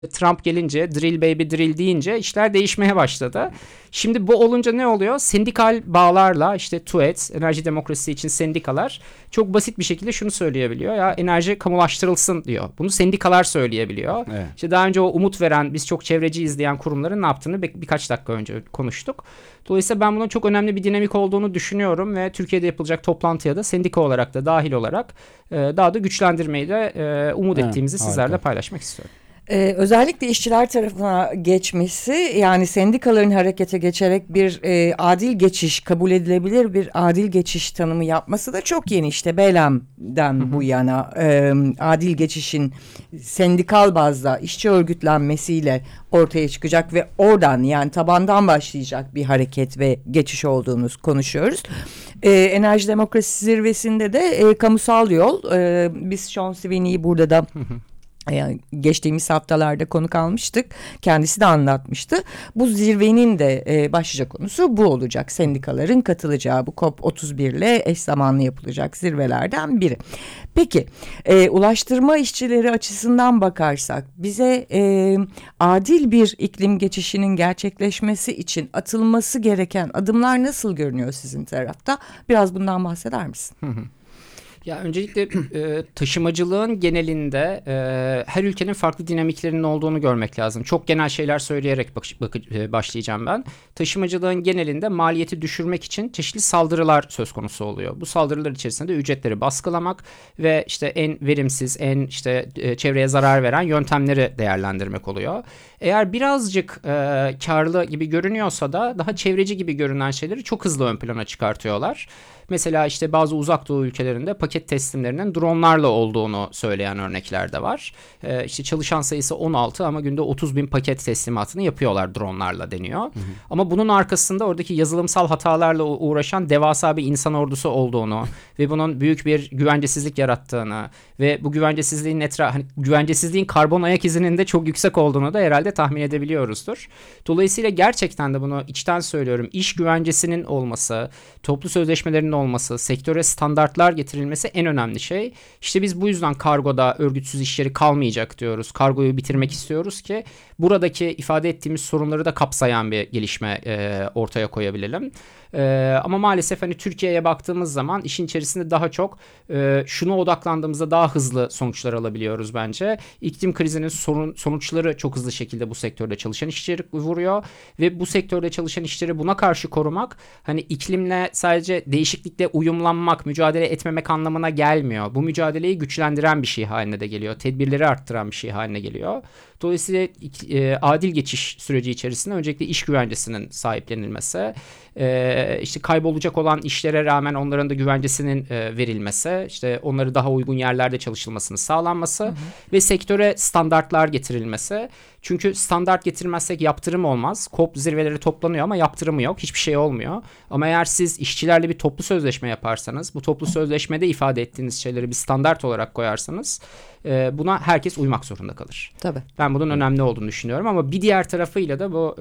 Trump gelince, drill baby drill deyince işler değişmeye başladı. Şimdi bu olunca ne oluyor? Sendikal bağlarla işte TÜET, enerji demokrasisi için sendikalar çok basit bir şekilde şunu söyleyebiliyor. Ya enerji kamulaştırılsın diyor. Bunu sendikalar söyleyebiliyor. Evet. İşte daha önce o umut veren, biz çok çevreci izleyen kurumların ne yaptığını birkaç dakika önce konuştuk. Dolayısıyla ben bunun çok önemli bir dinamik olduğunu düşünüyorum ve Türkiye'de yapılacak toplantıya da sendika olarak da dahil olarak daha da güçlendirmeyi de umut ettiğimizi sizlerle paylaşmak istiyorum. Özellikle işçiler tarafına geçmesi, yani sendikaların harekete geçerek bir adil geçiş, kabul edilebilir bir adil geçiş tanımı yapması da çok yeni. İşte Belam'dan bu yana adil geçişin sendikal bazda işçi örgütlenmesiyle ortaya çıkacak ve oradan, yani tabandan başlayacak bir hareket ve geçiş olduğunu konuşuyoruz. Enerji Demokrasi Zirvesi'nde de kamusal yol, biz Sean Sweeney'i burada da yani geçtiğimiz haftalarda konuk almıştık. Kendisi de anlatmıştı. Bu zirvenin de başlıca konusu bu olacak. Sendikaların katılacağı bu COP31 ile eş zamanlı yapılacak zirvelerden biri. Peki ulaştırma işçileri açısından bakarsak bize adil bir iklim geçişinin gerçekleşmesi için atılması gereken adımlar nasıl görünüyor sizin tarafta? Biraz bundan bahseder misin? Ya öncelikle taşımacılığın genelinde her ülkenin farklı dinamiklerinin olduğunu görmek lazım. Çok genel şeyler söyleyerek başlayacağım ben. Taşımacılığın genelinde maliyeti düşürmek için çeşitli saldırılar söz konusu oluyor. Bu saldırılar içerisinde ücretleri baskılamak ve işte en verimsiz, en işte çevreye zarar veren yöntemleri değerlendirmek oluyor. Eğer birazcık karlı gibi görünüyorsa da daha çevreci gibi görünen şeyleri çok hızlı ön plana çıkartıyorlar. Mesela işte bazı uzak doğu ülkelerinde paket teslimlerinin dronlarla olduğunu söyleyen örnekler de var. İşte çalışan sayısı 16 ama günde 30 bin paket teslimatını yapıyorlar dronlarla deniyor. Hı hı. Ama bunun arkasında oradaki yazılımsal hatalarla uğraşan devasa bir insan ordusu olduğunu ve bunun büyük bir güvencesizlik yarattığını ve bu güvencesizliğin karbon ayak izinin de çok yüksek olduğunu da herhalde tahmin edebiliyoruzdur. Dolayısıyla gerçekten de bunu içten söylüyorum. İş güvencesinin olması, toplu sözleşmelerin olması, sektöre standartlar getirilmesi en önemli şey. İşte biz bu yüzden kargoda örgütsüz iş yeri kalmayacak diyoruz. Kargoyu bitirmek istiyoruz ki buradaki ifade ettiğimiz sorunları da kapsayan bir gelişme ortaya koyabilelim. Ama maalesef hani Türkiye'ye baktığımız zaman işin içerisinde daha çok şuna odaklandığımızda daha hızlı sonuçlar alabiliyoruz bence. İklim krizinin sonuçları çok hızlı şekilde bu sektörde çalışan işçileri vuruyor ve bu sektörde çalışan işçileri buna karşı korumak hani iklimle sadece değişiklikle uyumlanmak, mücadele etmemek anlamına gelmiyor. Bu mücadeleyi güçlendiren bir şey haline de geliyor. Tedbirleri arttıran bir şey haline geliyor. Dolayısıyla adil geçiş süreci içerisinde öncelikle iş güvencesinin sahiplenilmesi, işte kaybolacak olan işlere rağmen onların da güvencesinin verilmesi, işte onları daha uygun yerlerde çalışılmasını sağlanması ve sektöre standartlar getirilmesi. Çünkü standart getirmezsek yaptırım olmaz. COP zirveleri toplanıyor ama yaptırımı yok. Hiçbir şey olmuyor. Ama eğer siz işçilerle bir toplu sözleşme yaparsanız, bu toplu sözleşmede ifade ettiğiniz şeyleri bir standart olarak koyarsanız buna herkes uymak zorunda kalır. Tabii. Ben bunun önemli olduğunu düşünüyorum ama bir diğer tarafıyla da bu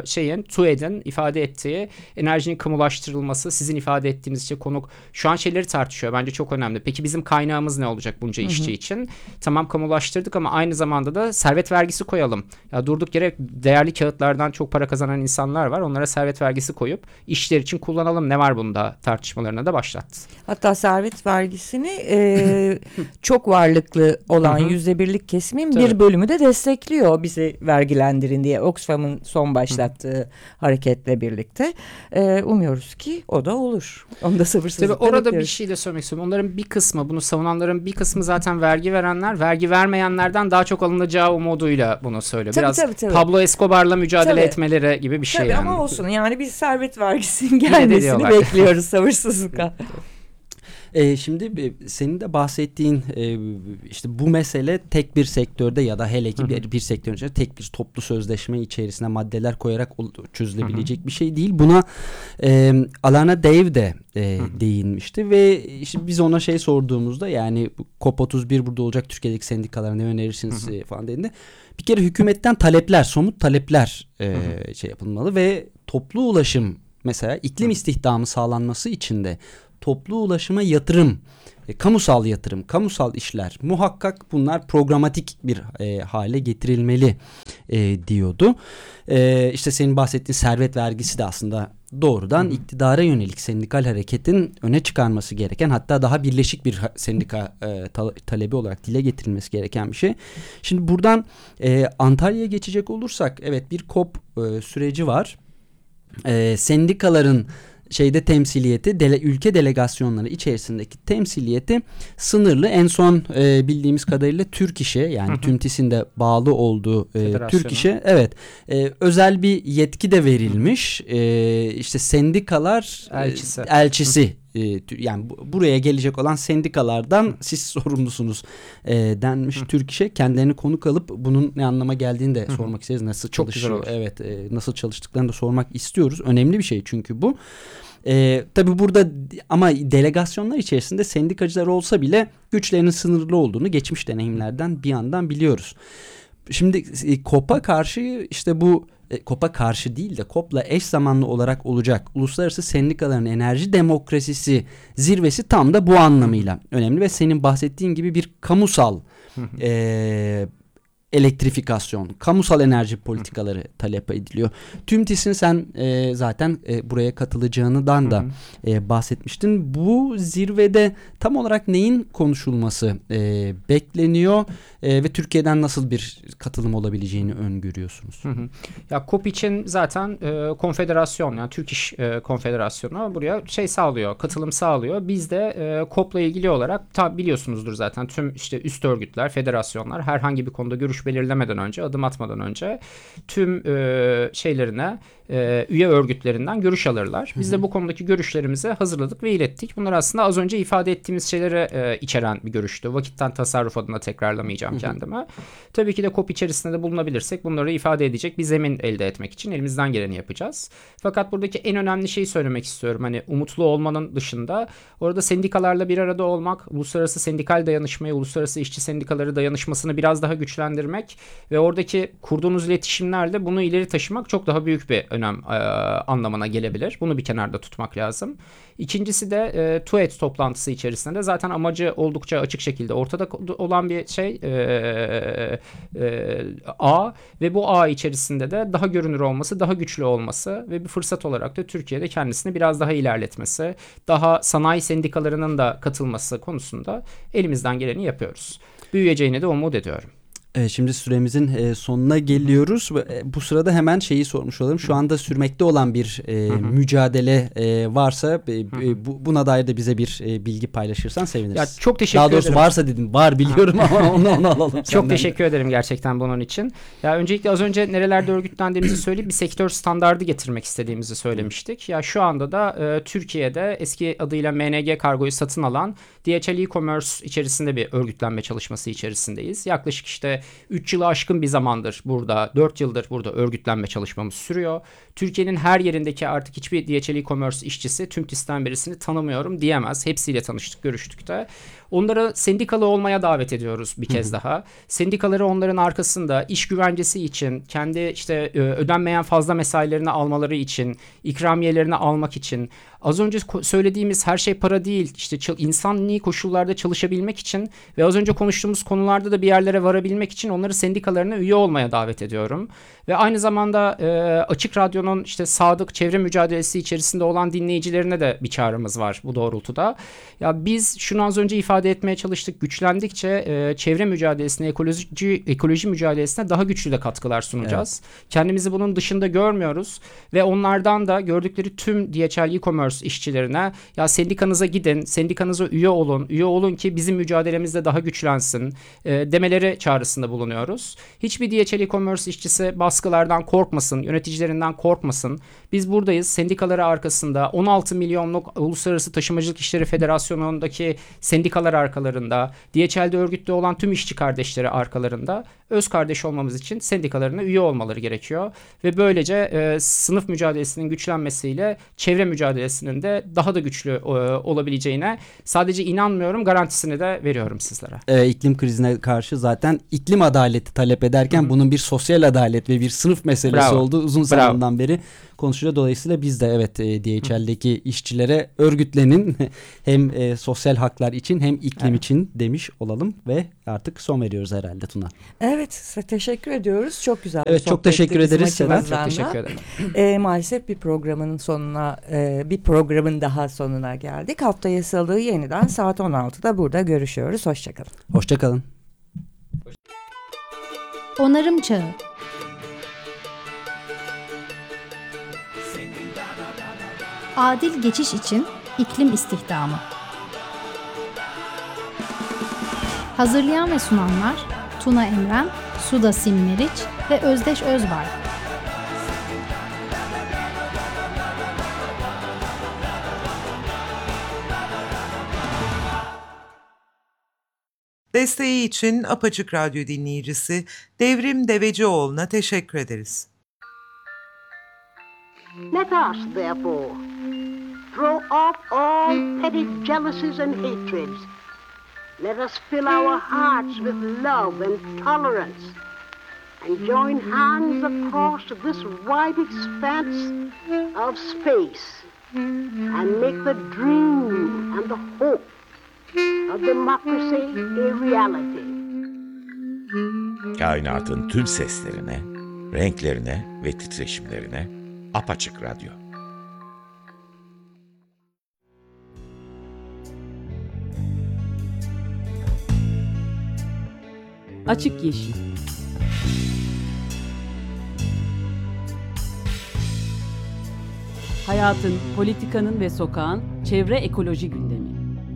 TÜED'in ifade ettiği enerjinin kamulaştırılması, sizin ifade ettiğiniz işte konuk şu an şeyleri tartışıyor. Bence çok önemli. Peki bizim kaynağımız ne olacak bunca işçi için? Tamam, kamulaştırdık ama aynı zamanda da servet vergisi koyalım. Ya durduk yere değerli kağıtlardan çok para kazanan insanlar var. Onlara servet vergisi koyup işler için kullanalım. Ne var bunda tartışmalarına da başlattı. Hatta servet vergisini çok varlıklı olan %1'lik kesimin bir bölümü de destekliyor, bizi vergilendirin diye, Oxfam'ın son başlattığı hareketle birlikte. Umuyoruz ki o da olur. Onu da sabırsızlıkla Tabii orada bekliyoruz. bir şey de söylemek istiyorum. Onların bir kısmı, bunu savunanların bir kısmı zaten vergi verenler, vergi vermeyenlerden daha çok alınacağı umuduyla bunu söylüyor. Biraz Tabii. Pablo Escobar'la mücadele etmeleri gibi bir şey tabii, yani. ama olsun, yani biz servet vergisinin gelmesini bekliyoruz sabırsızlıkla. Şimdi senin de bahsettiğin işte bu mesele tek bir sektörde ya da hele ki bir sektörün içerisinde tek bir toplu sözleşme içerisine maddeler koyarak çözülebilecek bir şey değil. Buna Alana Dave de değinmişti ve işte biz ona şey sorduğumuzda, yani COP31 burada olacak, Türkiye'deki sendikalara ne önerirsiniz falan dediğinde, bir kere hükümetten talepler, somut talepler şey yapılmalı ve toplu ulaşım, mesela iklim istihdamı sağlanması için de toplu ulaşıma yatırım, kamusal yatırım, kamusal işler muhakkak bunlar programatik bir hale getirilmeli diyordu. İşte senin bahsettiğin servet vergisi de aslında doğrudan iktidara yönelik sendikal hareketin öne çıkarması gereken, hatta daha birleşik bir sendika talebi olarak dile getirilmesi gereken bir şey. Şimdi buradan Antalya'ya geçecek olursak, evet, bir COP süreci var. Sendikaların temsiliyeti, ülke delegasyonları içerisindeki temsiliyeti sınırlı. En son bildiğimiz kadarıyla Türk İş'e, yani TÜMTİS'in de bağlı olduğu Türk İş'e özel bir yetki de verilmiş. İşte sendikalar elçisi. Yani buraya gelecek olan sendikalardan siz sorumlusunuz denmiş Türk İş'e. Kendilerini konuk alıp bunun ne anlama geldiğini de sormak isteriz. Nasıl çalışıyor? Evet, nasıl çalıştıklarını da sormak istiyoruz. Önemli bir şey çünkü bu. Tabii burada ama delegasyonlar içerisinde sendikacılar olsa bile güçlerinin sınırlı olduğunu geçmiş deneyimlerden bir yandan biliyoruz. Şimdi COP'a karşı, işte bu COP'a karşı değil de COP'la eş zamanlı olarak olacak Uluslararası Sendikaların Enerji Demokrasisi zirvesi tam da bu anlamıyla önemli ve senin bahsettiğin gibi bir kamusal elektrifikasyon, kamusal enerji politikaları talep ediliyor. TÜMTİS'in sen zaten buraya katılacağından da bahsetmiştin. Bu zirvede tam olarak neyin konuşulması bekleniyor ve Türkiye'den nasıl bir katılım olabileceğini öngörüyorsunuz? Ya COP için zaten konfederasyon, yani Türk İş Konfederasyonu buraya sağlıyor, katılım sağlıyor. Biz de COP'la ilgili olarak biliyorsunuzdur zaten tüm işte üst örgütler, federasyonlar herhangi bir konuda görüş belirlemeden önce, adım atmadan önce tüm şeylerine, üye örgütlerinden görüş alırlar. Biz de bu konudaki görüşlerimizi hazırladık ve ilettik. Bunlar aslında az önce ifade ettiğimiz şeyleri içeren bir görüştü. Vakitten tasarruf adına tekrarlamayacağım kendime. Tabii ki de COP içerisinde de bulunabilirsek bunları ifade edecek bir zemin elde etmek için elimizden geleni yapacağız. Fakat buradaki en önemli şeyi söylemek istiyorum. Hani umutlu olmanın dışında orada sendikalarla bir arada olmak, uluslararası sendikal dayanışmayı, uluslararası işçi sendikaları dayanışmasını biraz daha güçlendirmek ve oradaki kurduğunuz iletişimlerle bunu ileri taşımak çok daha büyük bir önem anlamına gelebilir. Bunu bir kenarda tutmak lazım. İkincisi de TUET toplantısı içerisinde zaten amacı oldukça açık şekilde ortada olan bir şey ağ ve bu ağ içerisinde de daha görünür olması, daha güçlü olması ve bir fırsat olarak da Türkiye'de kendisini biraz daha ilerletmesi, daha sanayi sendikalarının da katılması konusunda elimizden geleni yapıyoruz. Büyüyeceğini de umut ediyorum. Şimdi süremizin sonuna geliyoruz. Bu sırada hemen şeyi sormuş olalım. Şu anda sürmekte olan bir mücadele varsa buna dair de bize bir bilgi paylaşırsan seviniriz. Ya çok teşekkür ederim. Daha doğrusu varsa dedim. Var biliyorum ama onu alalım. Çok teşekkür ederim gerçekten bunun için. Ya öncelikle az önce nerelerde örgütlendiğimizi söyleyip bir sektör standardı getirmek istediğimizi söylemiştik. Ya şu anda da Türkiye'de eski adıyla MNG Kargo'yu satın alan DHL e-commerce içerisinde bir örgütlenme çalışması içerisindeyiz. Yaklaşık işte 3 yılı aşkın bir zamandır burada, 4 yıldır burada örgütlenme çalışmamız sürüyor. Türkiye'nin her yerindeki artık hiçbir DHL e-commerce işçisi TÜMTİS'ten birisini tanımıyorum diyemez. Hepsiyle tanıştık, görüştük de. Onları sendikalı olmaya davet ediyoruz bir kez daha. Sendikaları onların arkasında iş güvencesi için, kendi işte ödenmeyen fazla mesailerini almaları için, ikramiyelerini almak için, az önce söylediğimiz her şey para değil, işte insani koşullarda çalışabilmek için ve az önce konuştuğumuz konularda da bir yerlere varabilmek için onları sendikalarına üye olmaya davet ediyorum. Ve aynı zamanda Açık Radyo'nun işte sadık çevre mücadelesi içerisinde olan dinleyicilerine de bir çağrımız var bu doğrultuda. Ya biz şunu az önce ifade etmeye çalıştık. Güçlendikçe çevre mücadelesine, ekoloji mücadelesine daha güçlü de katkılar sunacağız. Evet. Kendimizi bunun dışında görmüyoruz ve onlardan da gördükleri tüm DHL e-commerce işçilerine ya sendikanıza gidin, sendikanıza üye olun, üye olun ki bizim mücadelemizde daha güçlensin demeleri çağrısında bulunuyoruz. Hiçbir DHL e-commerce işçisi baskılardan korkmasın, yöneticilerinden korkmasın. Biz buradayız. Sendikaları arkasında 16 milyonluk Uluslararası Taşımacılık İşleri Federasyonu'ndaki sendikalar arkalarında, DHL'de örgütlü olan tüm işçi kardeşleri arkalarında öz kardeş olmamız için sendikalarına üye olmaları gerekiyor. Ve böylece sınıf mücadelesinin güçlenmesiyle çevre mücadelesinin de daha da güçlü olabileceğine sadece inanmıyorum, garantisini de veriyorum sizlere. İklim krizine karşı zaten iklim adaleti talep ederken bunun bir sosyal adalet ve bir sınıf meselesi Bravo. olduğu uzun zamandan beri konuşuluyor. Dolayısıyla biz de evet DHL'deki işçilere örgütlenin hem sosyal haklar için hem iklim için demiş olalım ve artık son veriyoruz herhalde Tuna. Evet, size teşekkür ediyoruz. Çok güzel. bir Evet, çok sohbetti teşekkür bizim ederiz Sedat. açımızdan Çok da. teşekkür ederim. Maalesef bir programın daha sonuna geldik. Haftaya Salı yeniden saat 16'da burada görüşüyoruz. Hoşçakalın. Hoşçakalın. Onarım Çağı. Adil geçiş için iklim istihdamı. Hazırlayan ve sunanlar Tuna Emren, Suda Simleriç ve Özdeş Özbay. Desteği için Apaçık Radyo dinleyicisi Devrim Devecioğlu'na teşekkür ederiz. Let us, therefore, throw off all petty jealousies and hatreds. Let us fill our hearts with love and tolerance, and join hands across this wide expanse of space, and make the dream and the hope of democracy a reality. Kainatın tüm seslerine, renklerine ve titreşimlerine Apaçık Radyo. Açık Yeşil. Hayatın, politikanın ve sokağın çevre ekoloji gündemi.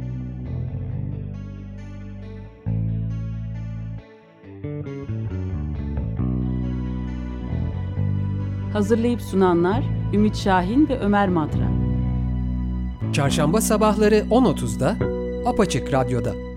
Hazırlayıp sunanlar Ümit Şahin ve Ömer Madra. Çarşamba sabahları 10.30'da Apaçık Radyo'da.